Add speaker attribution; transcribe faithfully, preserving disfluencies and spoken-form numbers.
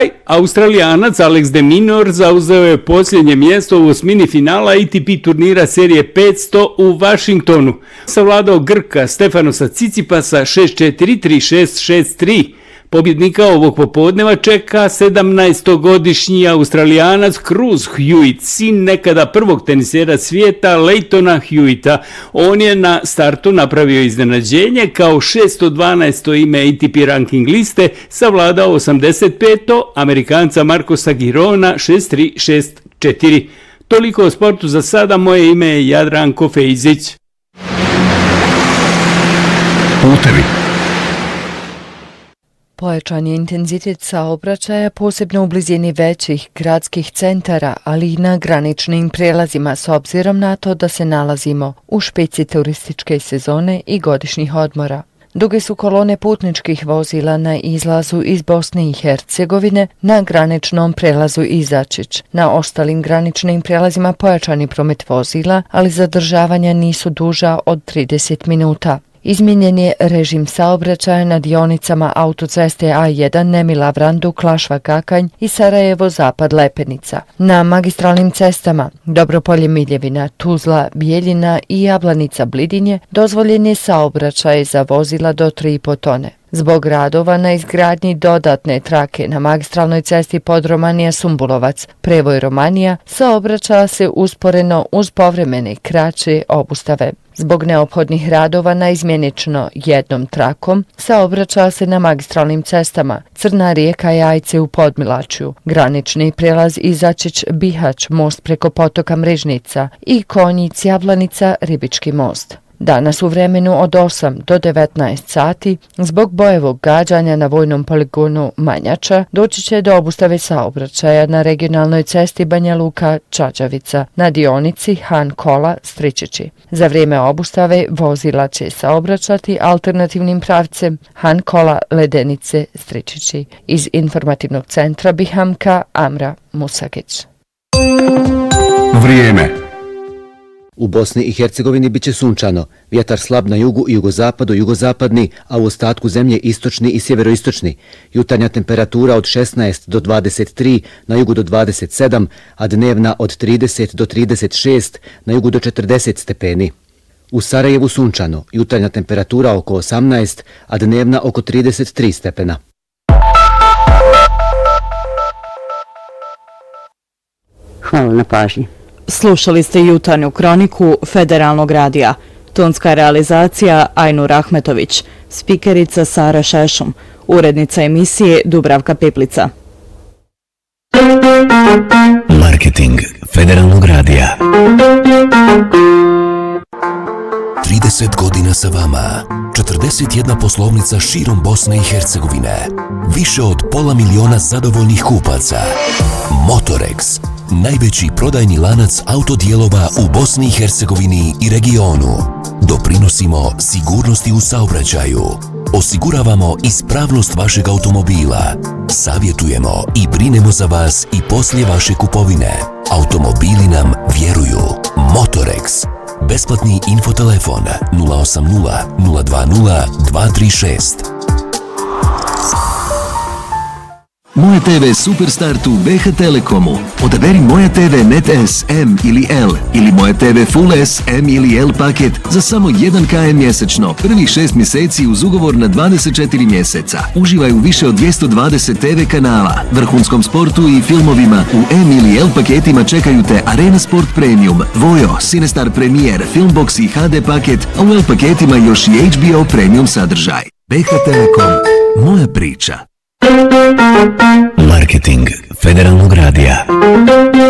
Speaker 1: Australijanac Alex de Minaur zauzeo je posljednje mjesto u osmini finala A T P turnira serije petsto u Washingtonu. Savladao Grka Stefanosa Cicipasa šest četiri, tri šest, šest tri. Pobjednika ovog popodneva čeka sedamnaestogodišnji Australijanac Cruz Hewitt, sin nekada prvog tenisera svijeta Leightona Hewitta. On je na startu napravio iznenađenje, kao šesto dvanaesto ime A T P ranking liste savladao osamdeset peto Amerikanca Marcosa Girona šest tri, šest četiri. Toliko o sportu za sada, moje ime je Jadranko Fejzić.
Speaker 2: Putevi.
Speaker 3: Pojačan je intenzitet saobraćaja, posebno u blizini većih gradskih centara, ali i na graničnim prijelazima, s obzirom na to da se nalazimo u špici turističke sezone i godišnjih odmora. Duge su kolone putničkih vozila na izlazu iz Bosne i Hercegovine na graničnom prelazu Izačić. Na ostalim graničnim prijelazima pojačani promet vozila, ali zadržavanja nisu duža od trideset minuta. Izmijenjen je režim saobraćaja na dionicama autoceste A jedan Nemila Vrandu, Klašva Kakanj i Sarajevo Zapad Lepenica. Na magistralnim cestama Dobropolje Miljevina, Tuzla, Bijeljina i Jablanica Blidinje dozvoljen je saobraćaj za vozila do tri i po tone. Zbog radova na izgradnji dodatne trake na magistralnoj cesti Podromanija-Sumbulovac, prevoj Romanija, saobraća se usporeno uz povremene kraće obustave. Zbog neophodnih radova na izmjenično jednom trakom, saobraća se na magistralnim cestama Crna Rijeka Jajce u Podmilačju, granični prijelaz Izačić Bihać, most preko potoka Mrežnica i Konjic Jablanica Ribički most. Danas u vremenu od osam do devetnaest sati, zbog bojevog gađanja na vojnom poligonu Manjača, doći će do obustave saobraćaja na regionalnoj cesti Banja Luka-Čađavica na dionici Han Kola Stričići. Za vrijeme obustave vozila će saobraćati alternativnim pravcem Han Kola Ledenice Stričići. Iz informativnog centra Bihamka, Amra Musakić.
Speaker 2: Vrijeme.
Speaker 4: U Bosni i Hercegovini biće sunčano, vjetar slab na jugu i jugozapadu, jugozapadni, a u ostatku zemlje istočni i sjeveroistočni. Jutarnja temperatura od šesnaest do dvadeset tri, na jugu do dvadeset sedam, a dnevna od trideset do trideset šest, na jugu do četrdeset stepeni. U Sarajevu sunčano, jutarnja temperatura oko osamnaest, a dnevna oko trideset tri stepena.
Speaker 5: Hvala na pažnji.
Speaker 6: Slušali ste jutarnju kroniku Federalnog radija. Tonska realizacija Ajnur Ahmetović, spikerica Sara Šešum, urednica emisije Dubravka Piplica.
Speaker 7: Marketing Federalnog radija. trideset godina sa vama. četrdeset jedna poslovnica širom Bosne i Hercegovine. Više od pola miliona zadovoljnih kupaca. Motorex, najveći prodajni lanac autodijelova u Bosni i Hercegovini i regionu. Doprinosimo sigurnosti u saobraćaju. Osiguravamo ispravnost vašeg automobila. Savjetujemo i brinemo za vas i poslije vaše kupovine. Automobili nam vjeruju. Motorex. Besplatni infotelefon nula osam nula, nula dva nula, dva tri šest.
Speaker 8: Moja te ve Superstart u B H Telekomu. Odaberi Moja te ve Net S, M ili L ili Moja te ve Full S, M ili L paket za samo jedan kilometar mjesečno. Prvih šest mjeseci uz ugovor na dvadeset četiri mjeseca. Uživaj u više od dvjesto dvadeset te ve kanala, vrhunskom sportu i filmovima. U M ili L paketima čekaju te Arena Sport Premium, Vojo, Cinestar Premier, Filmbox i H D paket, a u L paketima još i H B O Premium sadržaj. B H Telekom. Moja priča.
Speaker 7: Marketing Federalnog radija.